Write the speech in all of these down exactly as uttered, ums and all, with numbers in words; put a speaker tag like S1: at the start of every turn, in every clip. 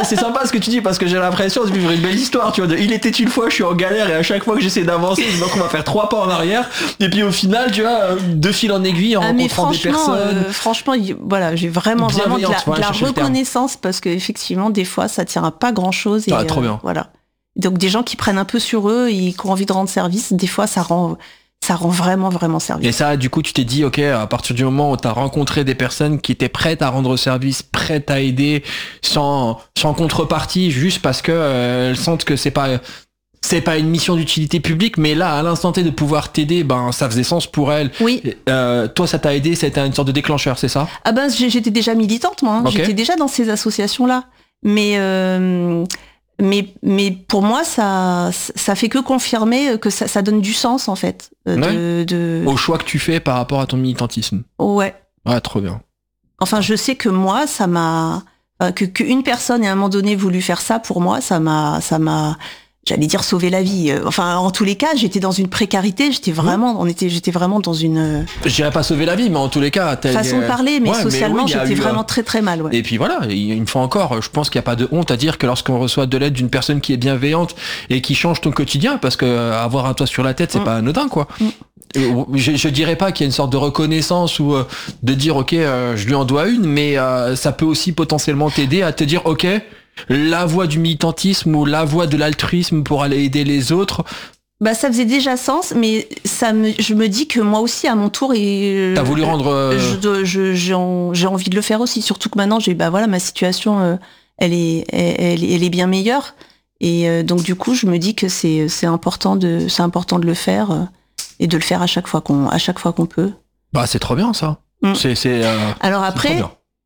S1: C'est sympa ce que tu dis parce que j'ai l'impression de vivre une belle histoire, tu vois. De, il était une fois, je suis en galère et à chaque fois que j'essaie d'avancer, donc on va faire trois pas en arrière. Et puis au final, tu vois, de fil en aiguille, en
S2: ah,
S1: rencontrant des personnes.
S2: Euh, franchement, voilà, j'ai vraiment, vraiment de la,
S1: voilà,
S2: de la reconnaissance parce qu'effectivement, des fois, ça tient à pas grand chose. Et,
S1: ah, trop bien.
S2: Euh, voilà. Donc des gens qui prennent un peu sur eux et qui ont envie de rendre service, des fois, ça rend. Ça rend vraiment, vraiment service.
S1: Et ça, du coup, tu t'es dit, ok, à partir du moment où tu as rencontré des personnes qui étaient prêtes à rendre service, prêtes à aider, sans, sans contrepartie, juste parce que euh, elles sentent que c'est pas, c'est pas une mission d'utilité publique, mais là, à l'instant T de pouvoir t'aider, ben, ça faisait sens pour elles.
S2: Oui.
S1: Euh, toi, ça t'a aidé, ça a été une sorte de déclencheur, c'est ça?
S2: Ah ben, j'étais déjà militante, moi. Hein. Okay. J'étais déjà dans ces associations-là. Mais, euh, Mais, mais pour moi, ça, ça fait que confirmer que ça, ça donne du sens, en fait. De,
S1: ouais.
S2: de...
S1: Au choix que tu fais par rapport à ton militantisme.
S2: Ouais.
S1: Ouais, trop bien.
S2: Enfin, je sais que moi, ça m'a... Que, qu'une personne, à un moment donné, voulu faire ça, pour moi, ça m'a... Ça m'a j'allais dire sauver la vie. Enfin, en tous les cas, j'étais dans une précarité, j'étais vraiment, on était, j'étais vraiment dans une...
S1: Je dirais pas sauver la vie, mais en tous les cas...
S2: Façon de parler, mais ouais, socialement, mais oui, j'étais vraiment un... très très mal. Ouais.
S1: Et puis voilà, une fois encore, je pense qu'il n'y a pas de honte à dire que lorsqu'on reçoit de l'aide d'une personne qui est bienveillante et qui change ton quotidien, parce que avoir un toit sur la tête, c'est mmh. pas anodin, quoi. Mmh. Je, je dirais pas qu'il y a une sorte de reconnaissance ou euh, de dire, ok, euh, je lui en dois une, mais euh, ça peut aussi potentiellement t'aider à te dire, ok... la voie du militantisme ou la voie de l'altruisme pour aller aider les autres.
S2: Bah ça faisait déjà sens, mais ça me, je me dis que moi aussi à mon tour et
S1: t'as voulu rendre. Euh...
S2: Je, je, j'ai, en, j'ai envie de le faire aussi, surtout que maintenant j'ai bah voilà ma situation, euh, elle est, elle, elle est bien meilleure et euh, donc du coup je me dis que c'est, c'est important de, c'est important de le faire euh, et de le faire à chaque fois qu'on, à chaque fois qu'on peut.
S1: Bah c'est trop bien ça. Mmh. C'est, c'est. Euh,
S2: Alors après,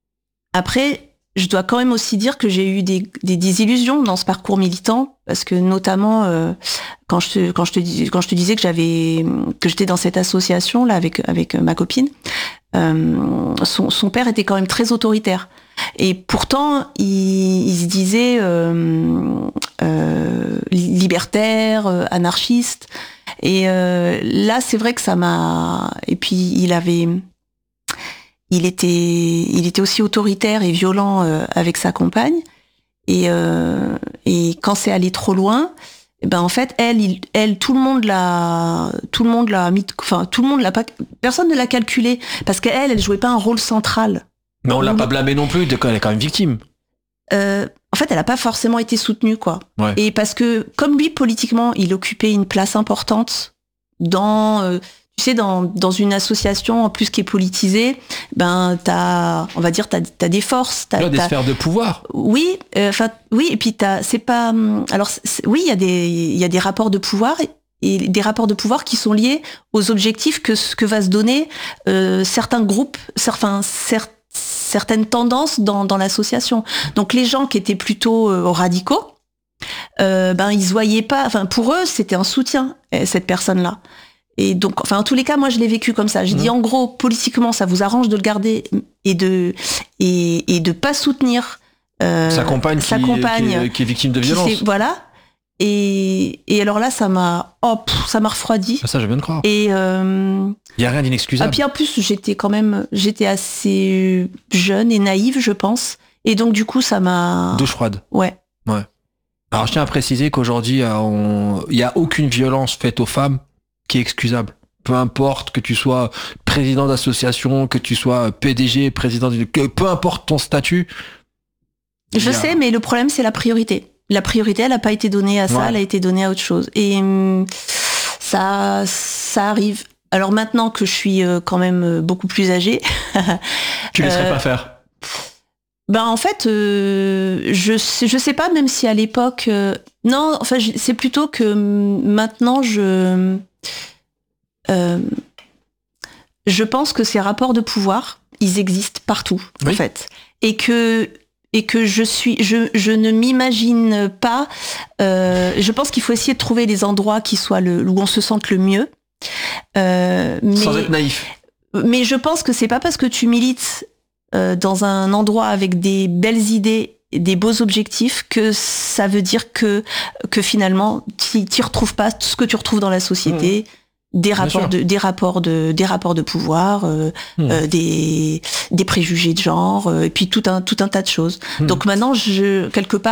S2: après. Je dois quand même aussi dire que j'ai eu des, des désillusions dans ce parcours militant, parce que notamment euh, quand je te, quand je te dis, quand je te disais que j'avais que j'étais dans cette association là avec avec ma copine, euh, son, son père était quand même très autoritaire et pourtant il, il se disait euh, euh, libertaire, euh, anarchiste et euh, là c'est vrai que ça m'a et puis il avait Il était, il était aussi autoritaire et violent euh, avec sa compagne. Et, euh, et quand c'est allé trop loin, eh ben en fait, elle, il, elle, tout le monde l'a, tout le monde l'a mis, enfin tout le monde l'a pas, personne ne l'a calculé parce qu'elle, elle jouait pas un rôle central.
S1: Mais on l'a pas blâmée non plus, elle est quand même victime.
S2: Euh, en fait, elle a pas forcément été soutenue, quoi.
S1: Ouais.
S2: Et parce que comme lui, politiquement, il occupait une place importante dans euh, tu sais, dans, dans une association en plus qui est politisée, ben t'as, on va dire, t'as, t'as des forces, t'as,
S1: t'as des
S2: t'as,
S1: sphères de pouvoir.
S2: Oui, enfin euh, oui, et puis t'as, c'est pas, alors c'est, oui, il y a des, il y a des rapports de pouvoir et, et des rapports de pouvoir qui sont liés aux objectifs que que va se donner euh, certains groupes, certains, cer, certaines tendances dans dans l'association. Donc les gens qui étaient plutôt euh, radicaux, euh, ben ils se voyaient pas, enfin pour eux c'était un soutien cette personne-là. Et donc, enfin, en tous les cas, moi, je l'ai vécu comme ça. J'ai mmh. dit, en gros, politiquement, ça vous arrange de le garder et de et, et de pas soutenir euh,
S1: sa compagne,
S2: sa
S1: qui,
S2: compagne
S1: qui, est, qui est victime de violence.
S2: Voilà. Et, et alors là, ça m'a, oh, pff, ça m'a refroidi.
S1: Ça, je viens de croire.
S2: Et euh,
S1: il y a rien d'inexcusable.
S2: Et puis en plus, j'étais quand même, j'étais assez jeune et naïve, je pense. Et donc, du coup, ça m'a.
S1: Douche froide.
S2: Ouais.
S1: Ouais. Alors, je tiens à préciser qu'aujourd'hui, il n'y a aucune violence faite aux femmes qui est excusable. Peu importe que tu sois président d'association, que tu sois P D G, président de... que peu importe ton statut.
S2: Je a... sais, mais le problème, c'est la priorité. La priorité, elle n'a pas été donnée à ça, ouais. Elle a été donnée à autre chose. Et hum, ça, ça arrive. Alors maintenant que je suis quand même beaucoup plus âgée...
S1: tu ne laisserais euh, pas faire?
S2: Ben en fait, euh, je sais, je sais pas, même si à l'époque... Euh, non, enfin, c'est plutôt que maintenant, je... Euh, je pense que ces rapports de pouvoir, ils existent partout, oui. En fait, et que et que je suis, je, je ne m'imagine pas. Euh, je pense qu'il faut essayer de trouver les endroits qui soient le, où on se sente le mieux.
S1: Euh, mais, Sans être naïf.
S2: Mais je pense que c'est pas parce que tu milites euh, dans un endroit avec des belles idées, des beaux objectifs, que ça veut dire que que finalement tu n'y retrouves pas tout ce que tu retrouves dans la société. Mmh. Des rapports de, des rapports de, des rapports de pouvoir, euh, mmh. euh, des, des préjugés de genre, euh, et puis tout un, tout un tas de choses. Mmh. Donc maintenant, je, quelque part,